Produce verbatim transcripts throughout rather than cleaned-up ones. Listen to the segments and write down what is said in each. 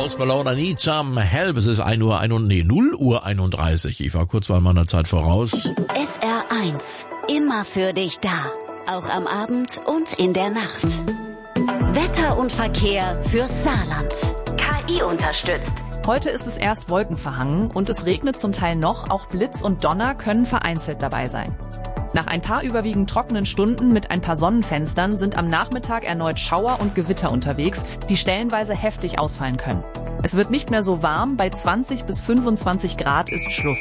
Post Malone, I Need Some Help. Es ist ein Uhr, ein, nee, null Uhr einunddreißig. Ich war kurz mal meiner Zeit voraus. S R eins. Immer für dich da. Auch am Abend und in der Nacht. Wetter und Verkehr fürs Saarland. K I unterstützt. Heute ist es erst wolkenverhangen und es regnet zum Teil noch. Auch Blitz und Donner können vereinzelt dabei sein. Nach ein paar überwiegend trockenen Stunden mit ein paar Sonnenfenstern sind am Nachmittag erneut Schauer und Gewitter unterwegs, die stellenweise heftig ausfallen können. Es wird nicht mehr so warm, bei zwanzig bis fünfundzwanzig Grad ist Schluss.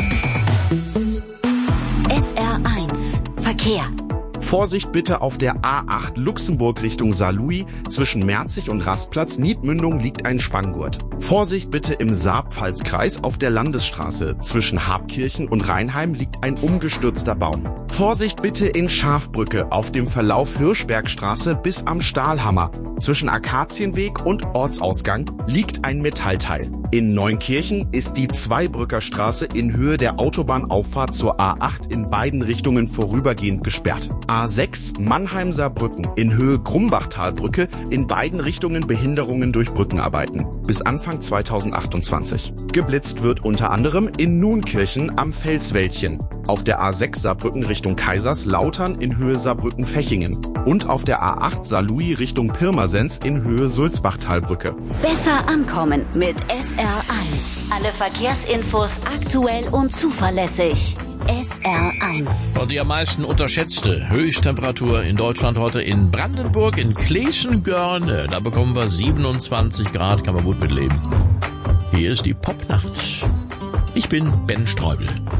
S R eins. Verkehr. Vorsicht bitte auf der A acht Luxemburg Richtung Saarlouis. Zwischen Merzig und Rastplatz Niedmündung liegt ein Spanngurt. Vorsicht bitte im Saar-Pfalz-Kreis auf der Landesstraße. Zwischen Habkirchen und Rheinheim liegt ein umgestürzter Baum. Vorsicht bitte in Schafbrücke auf dem Verlauf Hirschbergstraße bis am Stahlhammer. Zwischen Akazienweg und Ortsausgang liegt ein Metallteil. In Neunkirchen ist die Zweibrücker Straße in Höhe der Autobahnauffahrt zur A acht in beiden Richtungen vorübergehend gesperrt. A sechs Mannheim-Saarbrücken in Höhe Grumbachtalbrücke in beiden Richtungen Behinderungen durch Brückenarbeiten. Bis Anfang zweitausendachtundzwanzig. Geblitzt wird unter anderem in Nunkirchen am Felswäldchen, auf der A sechs Saarbrücken Richtung Kaiserslautern in Höhe Saarbrücken-Fechingen und auf der A acht Saarlouis Richtung Pirmasens in Höhe Sulzbachtalbrücke. Besser ankommen mit S R eins. Alle Verkehrsinfos aktuell und zuverlässig. S R eins. Und die am meisten unterschätzte Höchsttemperatur in Deutschland heute in Brandenburg, in Kleeschen-Görne. Da bekommen wir siebenundzwanzig Grad, kann man gut mitleben. Hier ist die Popnacht. Ich bin Ben Streubel.